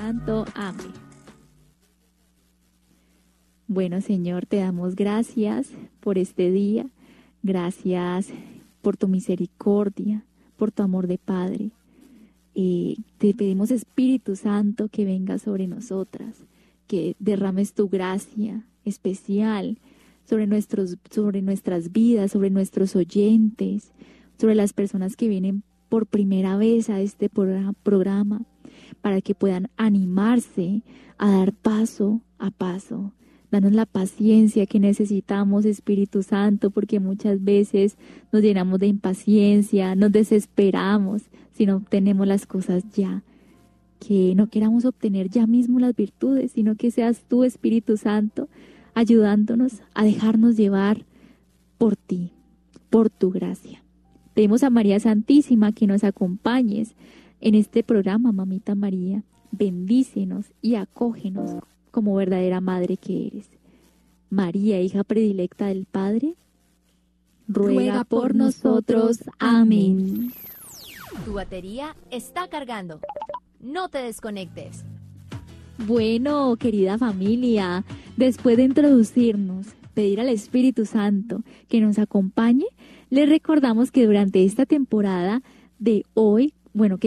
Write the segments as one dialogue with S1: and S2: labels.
S1: Santo. Amén. Bueno, Señor, te damos gracias por este día. Gracias por tu misericordia, por tu amor de Padre. Te pedimos, Espíritu Santo, que venga sobre nosotras, que derrames tu gracia especial sobre nuestras vidas, sobre nuestros oyentes, sobre las personas que vienen por primera vez a este programa, para que puedan animarse a dar paso a paso. Danos la paciencia que necesitamos, Espíritu Santo, porque muchas veces nos llenamos de impaciencia, nos desesperamos si no obtenemos las cosas ya. Que no queramos obtener ya mismo las virtudes, sino que seas tú, Espíritu Santo, ayudándonos a dejarnos llevar por ti, por tu gracia. Pedimos a María Santísima que nos acompañes en este programa, Mamita María. Bendícenos y acógenos como verdadera madre que eres. María, hija predilecta del Padre, ruega por nosotros. Amén.
S2: Tu batería está cargando. No te desconectes.
S1: Bueno, querida familia, después de introducirnos, pedir al Espíritu Santo que nos acompañe, les recordamos que durante esta temporada de hoy,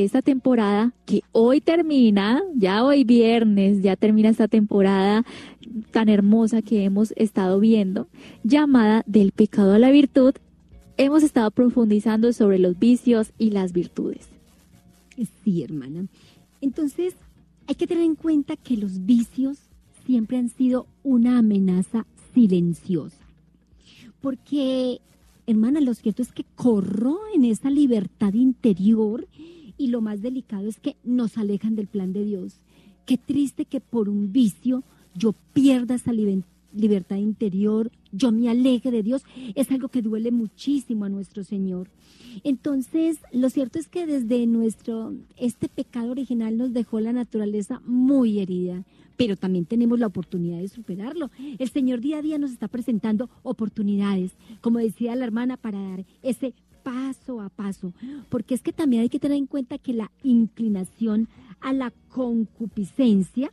S1: que hoy termina, ya hoy viernes, ya termina esta temporada tan hermosa que hemos estado viendo, llamada Del pecado a la virtud, hemos estado profundizando sobre los vicios y las virtudes.
S3: Sí, hermana. Entonces, hay que tener en cuenta que los vicios siempre han sido una amenaza silenciosa. Porque, hermana, lo cierto es que corroen esa libertad interior y lo más delicado es que nos alejan del plan de Dios. Qué triste que por un vicio yo pierda esa libertad interior, yo me aleje de Dios. Es algo que duele muchísimo a nuestro Señor. Entonces, lo cierto es que desde este pecado original nos dejó la naturaleza muy herida, pero también tenemos la oportunidad de superarlo. El Señor día a día nos está presentando oportunidades, como decía la hermana, para dar ese paso a paso, porque es que también hay que tener en cuenta que la inclinación a la concupiscencia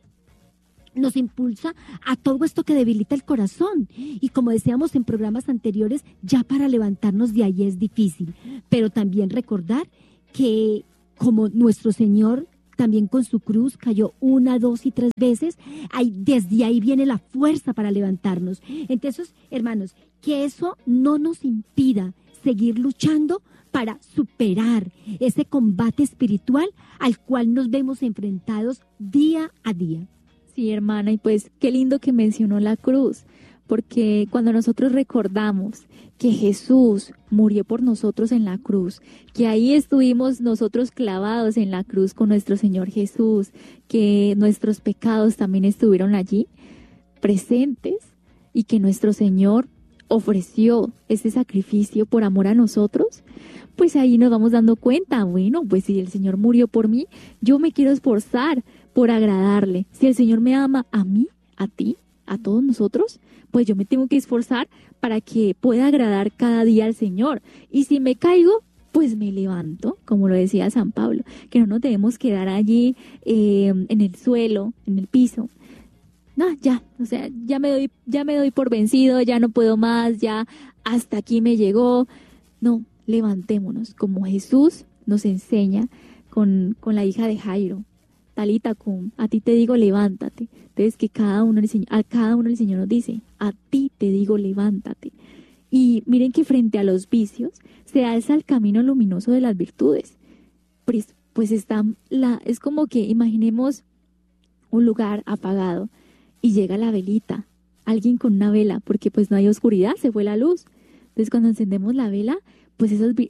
S3: nos impulsa a todo esto que debilita el corazón. Y como decíamos en programas anteriores, ya para levantarnos de ahí es difícil. Pero también recordar que como nuestro Señor también con su cruz cayó 1, 2 y 3 veces, desde ahí viene la fuerza para levantarnos. Entonces, hermanos, que eso no nos impida seguir luchando para superar ese combate espiritual al cual nos vemos enfrentados día a día.
S1: Sí, hermana, y pues qué lindo que mencionó la cruz, porque cuando nosotros recordamos que Jesús murió por nosotros en la cruz, que ahí estuvimos nosotros clavados en la cruz con nuestro Señor Jesús, que nuestros pecados también estuvieron allí presentes y que nuestro Señor ofreció ese sacrificio por amor a nosotros, pues ahí nos vamos dando cuenta, bueno, pues si el Señor murió por mí, yo me quiero esforzar por agradarle. Si el Señor me ama a mí, a ti, a todos nosotros, pues yo me tengo que esforzar para que pueda agradar cada día al Señor. Y si me caigo, pues me levanto, como lo decía San Pablo, que no nos debemos quedar allí en el suelo, en el piso. No, ya, o sea, ya me doy por vencido, ya no puedo más, ya hasta aquí me llegó. No, levantémonos, como Jesús nos enseña con la hija de Jairo. Talita cum, a ti te digo levántate. Entonces que a cada uno el Señor nos dice, a ti te digo levántate. Y miren que frente a los vicios se alza el camino luminoso de las virtudes. Pues es como que imaginemos un lugar apagado y llega la velita, alguien con una vela, porque pues no hay oscuridad, se fue la luz. Entonces cuando encendemos la vela, pues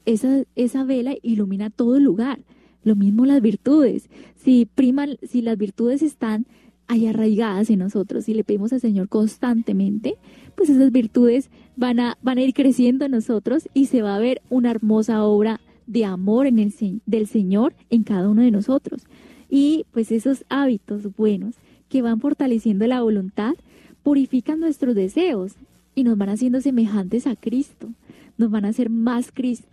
S1: esa vela ilumina todo el lugar. Lo mismo las virtudes. Si las virtudes están ahí arraigadas en nosotros, si le pedimos al Señor constantemente, pues esas virtudes van a ir creciendo en nosotros y se va a ver una hermosa obra de amor del Señor en cada uno de nosotros. Y pues esos hábitos buenos que van fortaleciendo la voluntad purifican nuestros deseos y nos van haciendo semejantes a Cristo, nos van a hacer más Cristo.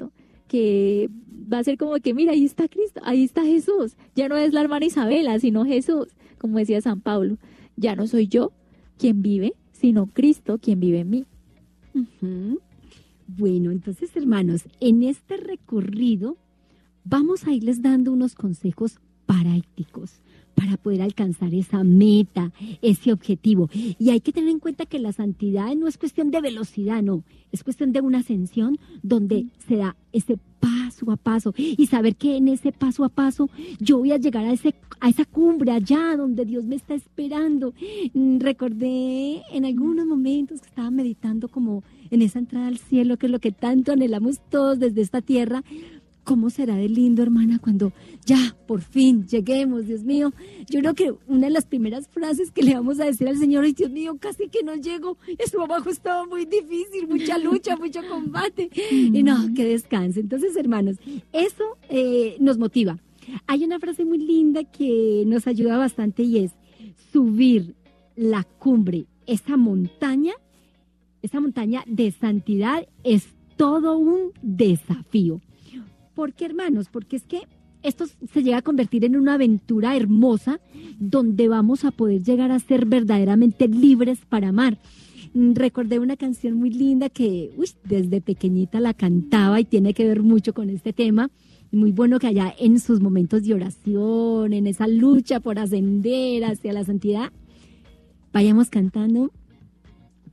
S1: que va a ser como que, mira, ahí está Cristo, ahí está Jesús. Ya no es la hermana Isabela, sino Jesús, como decía San Pablo. Ya no soy yo quien vive, sino Cristo quien vive en mí.
S3: Ujú. Bueno, entonces, hermanos, en este recorrido vamos a irles dando unos consejos prácticos para poder alcanzar esa meta, ese objetivo. Y hay que tener en cuenta que la santidad no es cuestión de velocidad, no, es cuestión de una ascensión donde se da ese paso a paso y saber que en ese paso a paso yo voy a llegar a esa cumbre allá donde Dios me está esperando. Recordé en algunos momentos que estaba meditando como en esa entrada al cielo, que es lo que tanto anhelamos todos desde esta tierra. ¿Cómo será de lindo, hermana, cuando ya por fin lleguemos, Dios mío? Yo creo que una de las primeras frases que le vamos a decir al Señor es: Dios mío, casi que no llego, esto abajo estaba muy difícil, mucha lucha, mucho combate. Y no, que descanse. Entonces, hermanos, eso nos motiva. Hay una frase muy linda que nos ayuda bastante y es: subir la cumbre, esa montaña de santidad es todo un desafío. ¿Por qué, hermanos? Porque es que esto se llega a convertir en una aventura hermosa donde vamos a poder llegar a ser verdaderamente libres para amar. Recordé una canción muy linda que desde pequeñita la cantaba y tiene que ver mucho con este tema. Muy bueno que allá en sus momentos de oración, en esa lucha por ascender hacia la santidad, vayamos cantando: